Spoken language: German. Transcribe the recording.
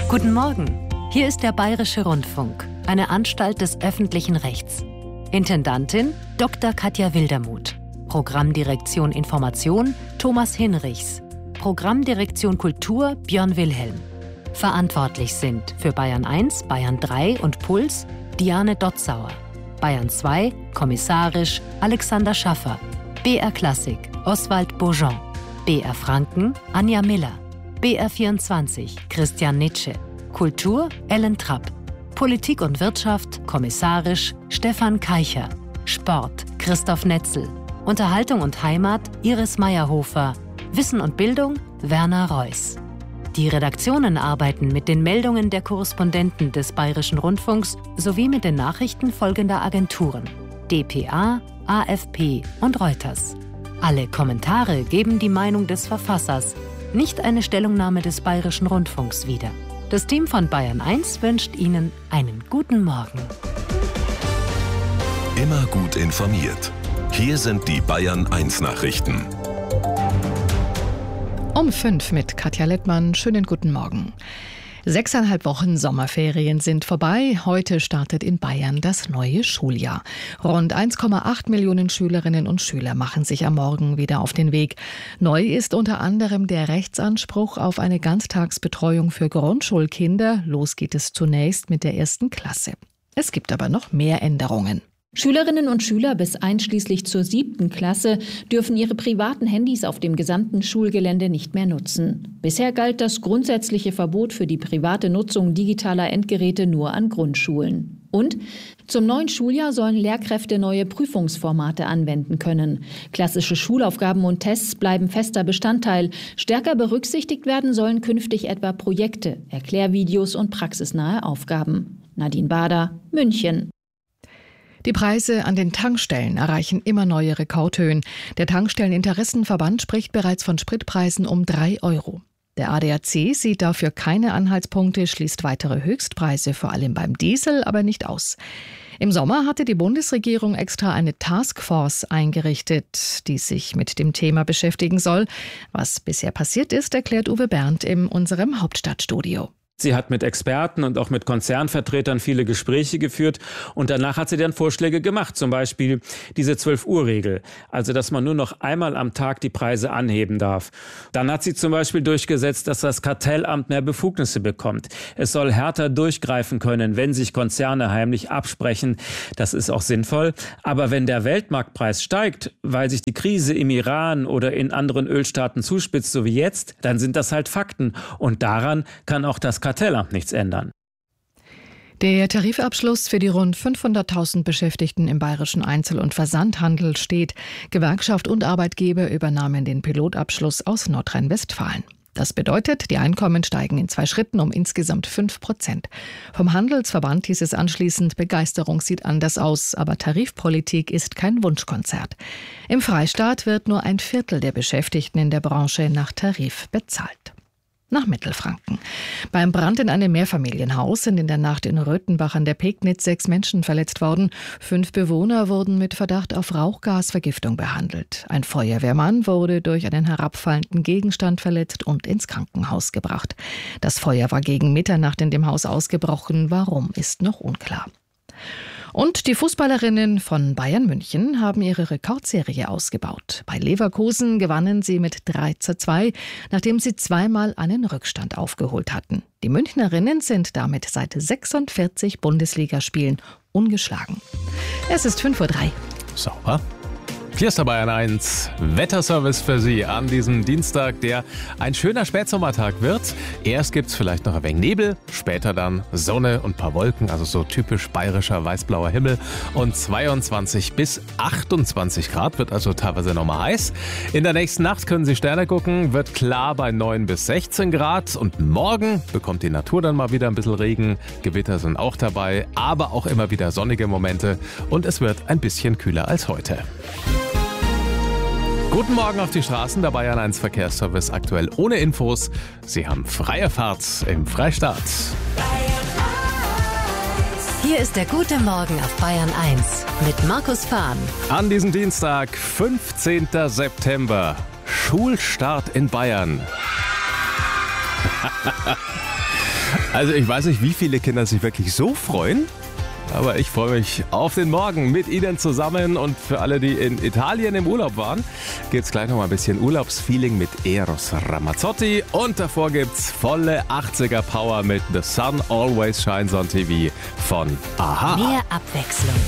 Guten Morgen, hier ist der Bayerische Rundfunk, eine Anstalt des öffentlichen Rechts. Intendantin Dr. Katja Wildermuth. Programmdirektion Information Thomas Hinrichs. Programmdirektion Kultur Björn Wilhelm. Verantwortlich sind für Bayern 1, Bayern 3 und Puls Diane Dotzauer. Bayern 2, kommissarisch Alexander Schaffer. BR Klassik Oswald Bourgeon. BR Franken Anja Miller. BR 24 Christian Nitsche. Kultur Ellen Trapp. Politik und Wirtschaft kommissarisch Stefan Keicher. Sport Christoph Netzel. Unterhaltung und Heimat Iris Meyerhofer. Wissen und Bildung Werner Reuss. Die Redaktionen arbeiten mit den Meldungen der Korrespondenten des Bayerischen Rundfunks sowie mit den Nachrichten folgender Agenturen: dpa, AFP und Reuters. Alle Kommentare geben die Meinung des Verfassers, nicht eine Stellungnahme des Bayerischen Rundfunks wieder. Das Team von Bayern 1 wünscht Ihnen einen guten Morgen. Immer gut informiert. Hier sind die Bayern 1 Nachrichten. Um 5 mit Katja Lettmann. Schönen guten Morgen. 6,5 Wochen Sommerferien sind vorbei. Heute startet in Bayern das neue Schuljahr. Rund 1,8 Millionen Schülerinnen und Schüler machen sich am Morgen wieder auf den Weg. Neu ist unter anderem der Rechtsanspruch auf eine Ganztagsbetreuung für Grundschulkinder. Los geht es zunächst mit der 1. Klasse. Es gibt aber noch mehr Änderungen. Schülerinnen und Schüler bis einschließlich zur 7. Klasse dürfen ihre privaten Handys auf dem gesamten Schulgelände nicht mehr nutzen. Bisher galt das grundsätzliche Verbot für die private Nutzung digitaler Endgeräte nur an Grundschulen. Und zum neuen Schuljahr sollen Lehrkräfte neue Prüfungsformate anwenden können. Klassische Schulaufgaben und Tests bleiben fester Bestandteil. Stärker berücksichtigt werden sollen künftig etwa Projekte, Erklärvideos und praxisnahe Aufgaben. Nadine Bader, München. Die Preise an den Tankstellen erreichen immer neue Rekordhöhen. Der Tankstelleninteressenverband spricht bereits von Spritpreisen um 3 €. Der ADAC sieht dafür keine Anhaltspunkte, schließt weitere Höchstpreise, vor allem beim Diesel, aber nicht aus. Im Sommer hatte die Bundesregierung extra eine Taskforce eingerichtet, die sich mit dem Thema beschäftigen soll. Was bisher passiert ist, erklärt Uwe Berndt in unserem Hauptstadtstudio. Sie hat mit Experten und auch mit Konzernvertretern viele Gespräche geführt und danach hat sie dann Vorschläge gemacht, zum Beispiel diese 12-Uhr-Regel, also dass man nur noch einmal am Tag die Preise anheben darf. Dann hat sie zum Beispiel durchgesetzt, dass das Kartellamt mehr Befugnisse bekommt. Es soll härter durchgreifen können, wenn sich Konzerne heimlich absprechen. Das ist auch sinnvoll. Aber wenn der Weltmarktpreis steigt, weil sich die Krise im Iran oder in anderen Ölstaaten zuspitzt, so wie jetzt, dann sind das halt Fakten. Und daran kann auch das Kartellamt nichts ändern. Der Tarifabschluss für die rund 500.000 Beschäftigten im bayerischen Einzel- und Versandhandel steht. Gewerkschaft und Arbeitgeber übernahmen den Pilotabschluss aus Nordrhein-Westfalen. Das bedeutet, die Einkommen steigen in 2 Schritten um insgesamt 5%. Vom Handelsverband hieß es anschließend, Begeisterung sieht anders aus, aber Tarifpolitik ist kein Wunschkonzert. Im Freistaat wird nur 1/4 der Beschäftigten in der Branche nach Tarif bezahlt. Nach Mittelfranken. Beim Brand in einem Mehrfamilienhaus sind in der Nacht in Röthenbach an der Pegnitz 6 Menschen verletzt worden. 5 Bewohner wurden mit Verdacht auf Rauchgasvergiftung behandelt. Ein Feuerwehrmann wurde durch einen herabfallenden Gegenstand verletzt und ins Krankenhaus gebracht. Das Feuer war gegen Mitternacht in dem Haus ausgebrochen. Warum, ist noch unklar. Und die Fußballerinnen von Bayern München haben ihre Rekordserie ausgebaut. Bei Leverkusen gewannen sie mit 3:2, nachdem sie zweimal einen Rückstand aufgeholt hatten. Die Münchnerinnen sind damit seit 46 Bundesligaspielen ungeschlagen. Es ist 5:03 Uhr. Sauber. Hier ist der Bayern 1 Wetterservice für Sie an diesem Dienstag, der ein schöner Spätsommertag wird. Erst gibt es vielleicht noch ein wenig Nebel, später dann Sonne und ein paar Wolken, also so typisch bayerischer weiß-blauer Himmel. Und 22 bis 28 Grad, wird also teilweise nochmal heiß. In der nächsten Nacht können Sie Sterne gucken, wird klar bei 9 bis 16 Grad. Und morgen bekommt die Natur dann mal wieder ein bisschen Regen. Gewitter sind auch dabei, aber auch immer wieder sonnige Momente. Und es wird ein bisschen kühler als heute. Guten Morgen auf die Straßen, der Bayern 1 Verkehrsservice aktuell ohne Infos. Sie haben freie Fahrt im Freistaat. Hier ist der gute Morgen auf Bayern 1 mit Markus Fahn. An diesem Dienstag, 15. September, Schulstart in Bayern. Also ich weiß nicht, wie viele Kinder sich wirklich so freuen. Aber ich freue mich auf den Morgen mit Ihnen zusammen. Und für alle, die in Italien im Urlaub waren, gibt's gleich noch mal ein bisschen Urlaubsfeeling mit Eros Ramazzotti. Und davor gibt's volle 80er Power mit The Sun Always Shines on TV von Aha. Mehr Abwechslung